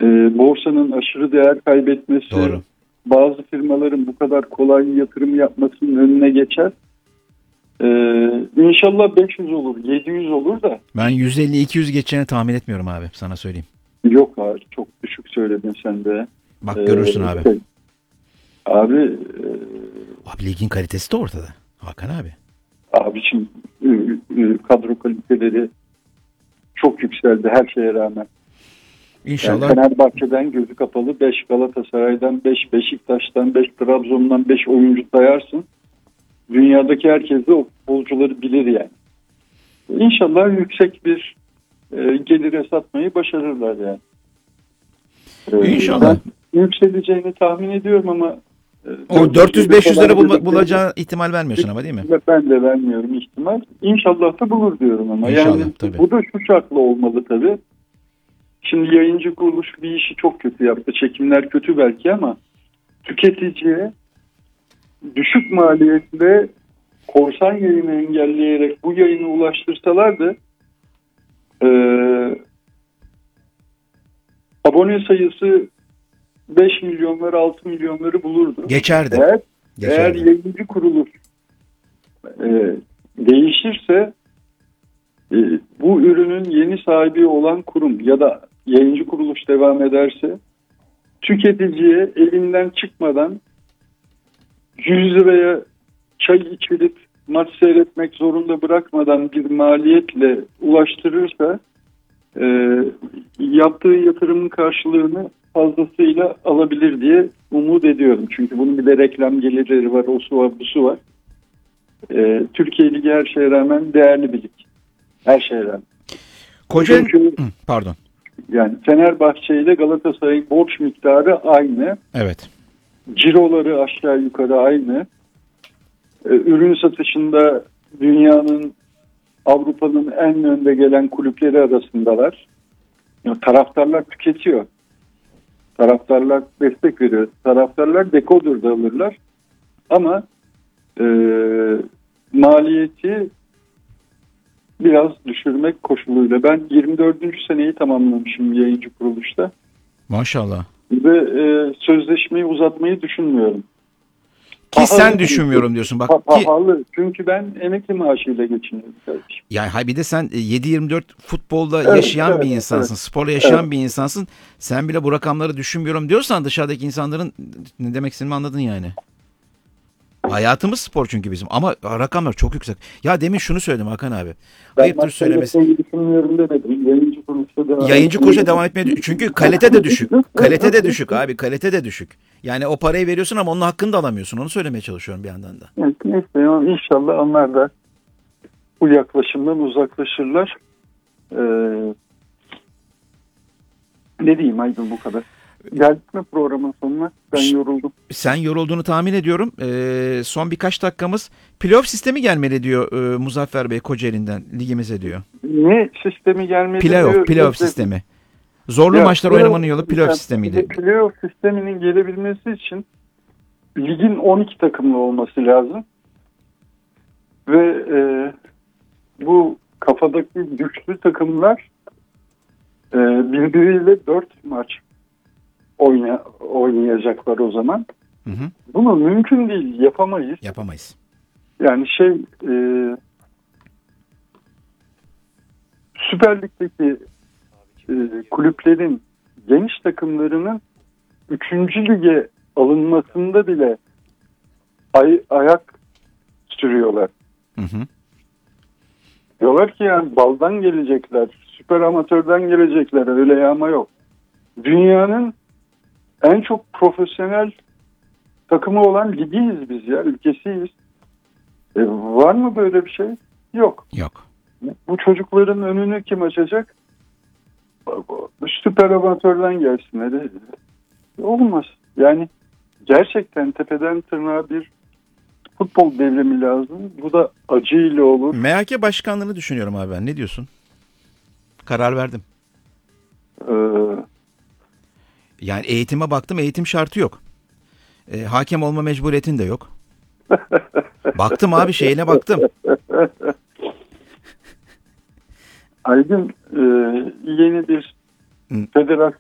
borsanın aşırı değer kaybetmesi, Doğru. bazı firmaların bu kadar kolay yatırım yapmasının önüne geçer. İnşallah 500 olur, 700 olur da. Ben 150-200 geçeceğini tahmin etmiyorum abi, sana söyleyeyim. Yok abi, çok düşük söyledin sen de. Bak görürsün abi. Abi Abi ligin kalitesi de ortada Hakan abi. Abiciğim, kadro kaliteleri çok yükseldi her şeye rağmen. İnşallah. Yani Fenerbahçe'den gözü kapalı 5, Galatasaray'dan 5, Beşiktaş'tan 5, Trabzon'dan 5 oyuncu sayarsın. Dünyadaki herkes de o futbolcuları bilir yani. İnşallah yüksek bir gelire satmayı başarırlar yani. İnşallah. Ben yükseleceğini tahmin ediyorum ama O 400-500 lira bulacağı ihtimal vermiyorsun ama, değil mi? Ben de vermiyorum ihtimal. İnşallah da bulur diyorum ama. İnşallah, yani tabii. Bu da şu şartla olmalı tabii. Şimdi yayıncı kuruluş bir işi çok kötü yaptı. Çekimler kötü belki ama tüketiciye düşük maliyetle korsan yayını engelleyerek bu yayını ulaştırsalardı abone sayısı 5 milyonları 6 milyonları bulurdu. Geçerdi. Eğer yayıncı kuruluş değişirse bu ürünün yeni sahibi olan kurum ya da yayıncı kuruluş devam ederse tüketiciye elinden çıkmadan 100 liraya çay içilip maç seyretmek zorunda bırakmadan bir maliyetle ulaştırırsa yaptığı yatırımın karşılığını fazlasıyla alabilir diye umut ediyorum. Çünkü bunun bir de reklam gelirleri var, o su var, bu su var. Türkiye Ligi her şeye rağmen değerli bir lig. Her şeye rağmen. Çünkü, pardon. Yani Fenerbahçe ile Galatasaray'ın borç miktarı aynı. Evet. Ciroları aşağı yukarı aynı. Ürün satışında dünyanın, Avrupa'nın en önde gelen kulüpleri arasındalar. Yani taraftarlar tüketiyor. Taraftarlar destek veriyor. Taraftarlar dekoder da alırlar. Ama maliyeti biraz düşürmek koşuluyla. Ben 24. seneyi tamamlamışım yayıncı kuruluşta. Maşallah. Ve sözleşmeyi uzatmayı düşünmüyorum. Ki pahalı, sen düşünmüyorum diyorsun. Bak pahalı. Çünkü ben emekli maaşıyla geçiniyorum kardeşim. Yani bir de sen 7-24 futbolda yaşayan bir insansın. Sporla yaşayan bir insansın. Sen bile bu rakamları düşünmüyorum diyorsan dışarıdaki insanların ne demek istediğimi anladın yani. Hayatımız spor çünkü bizim. Ama rakamlar çok yüksek. Ya demin şunu söyledim Hakan abi. Ayıptır söylemesi. Düşünmüyorum demedim. Yayıncı kuruluşa devam etmeye. Çünkü kalite de düşük. Kalite de düşük abi. Kalite de düşük. Yani o parayı veriyorsun ama onun hakkını da alamıyorsun. Onu söylemeye çalışıyorum bir yandan da. Evet, neyse inşallah onlar da bu yaklaşımdan uzaklaşırlar. Ne diyeyim Aydın, bu kadar. Geldik mi programın sonuna? Ben yoruldum. Sen yorulduğunu tahmin ediyorum. Son birkaç dakikamız. Playoff sistemi gelmeli diyor Muzaffer Bey Kocaeli'nden ligimize diyor. Ne sistemi gelmeli diyor? Playoff sistemi. Zorlu maçlar oynamanın yolu playoff sistemiydi. Playoff sisteminin gelebilmesi için ligin 12 takımlı olması lazım. Ve bu kafadaki güçlü takımlar birbiriyle 4 maç oynayacaklar o zaman. Hı hı. Bunu mümkün değil, yapamayız. Yapamayız. Yani Süper Lig'deki kulüplerin geniş takımlarının 3. lige alınmasında bile ayak sürüyorlar. Hı hı. Diyorlar ki yani baldan gelecekler, süper amatörden gelecekler, öyle yağma yok. Dünyanın en çok profesyonel takımı olan ligiyiz biz ya, ülkesiyiz. Var mı böyle bir şey? Yok. Yok. Bu çocukların önünü kim açacak? Süper amatörden gelsinler. Olmaz. Yani gerçekten tepeden tırnağa bir futbol devrimi lazım. Bu da acıyla olur. MHK başkanlığını düşünüyorum abi ben. Ne diyorsun? Karar verdim. Yani eğitime baktım. Eğitim şartı yok. Hakem olma mecburiyetin de yok. Baktım abi, şeyine baktım. Aydın, yeni bir